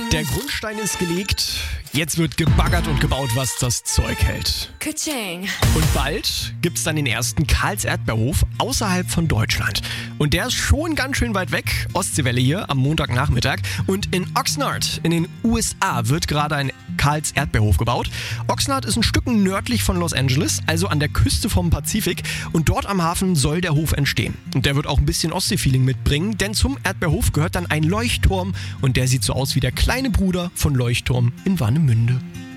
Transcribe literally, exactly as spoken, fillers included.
Der Grundstein ist gelegt, jetzt wird gebaggert und gebaut, was das Zeug hält. Ka-ching. Und bald gibt's dann den ersten Karls Erdbeerhof außerhalb von Deutschland. Und der ist schon ganz schön weit weg, Ostseewelle hier am Montagnachmittag. Und in Oxnard in den U S A wird gerade ein Karls Erdbeerhof gebaut. Oxnard ist ein Stück nördlich von Los Angeles, also an der Küste vom Pazifik. Und dort am Hafen soll der Hof entstehen. Und der wird auch ein bisschen Ostsee-Feeling mitbringen, denn zum Erdbeerhof gehört dann ein Leuchtturm. Und der sieht so aus wie der kleine Bruder von Leuchtturm in Warnemünde.